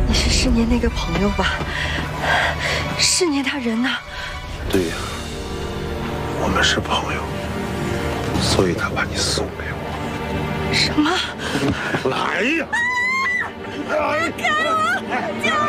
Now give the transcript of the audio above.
你是世年那个朋友吧？世年他人呢？ 对呀，我们是朋友，所以他把你送给我。 什么？ 来呀！ 给我！